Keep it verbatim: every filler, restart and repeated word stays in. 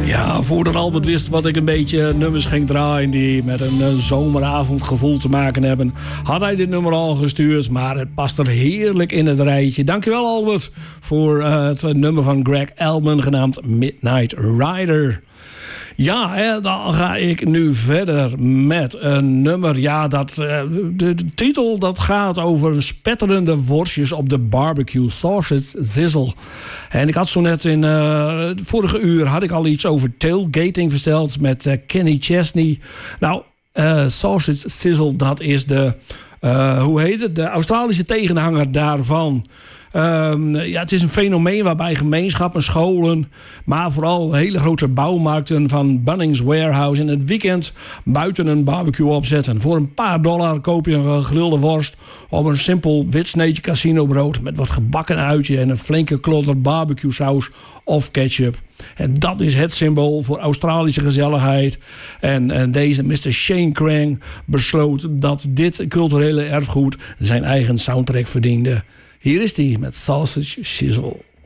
Ja, voordat Albert wist wat ik een beetje nummers ging draaien die met een uh, zomeravondgevoel te maken hebben, had hij dit nummer al gestuurd, maar het past er heerlijk in het rijtje. Dankjewel Albert voor uh, het nummer van Greg Allman genaamd Midnight Rider. Ja, hè, dan ga ik nu verder met een nummer. Ja, dat, uh, de, de titel dat gaat over spetterende worstjes op de barbecue. Sausage Sizzle. En ik had zo net in uh, het vorige uur had ik al iets over tailgating verteld met uh, Kenny Chesney. Nou, uh, Sausage Sizzle, dat is de, uh, hoe heet het? De Australische tegenhanger daarvan. Um, ja, het is een fenomeen waarbij gemeenschappen, scholen, maar vooral hele grote bouwmarkten van Bunnings Warehouse in het weekend buiten een barbecue opzetten. Voor een paar dollar koop je een gegrilde worst op een simpel wit sneetje casinobrood met wat gebakken uitje en een flinke klotter barbecue saus of ketchup. En dat is het symbool voor Australische gezelligheid. En, en deze mister Shane Krang besloot dat dit culturele erfgoed zijn eigen soundtrack verdiende. Hier is hij met Sausage Sizzle.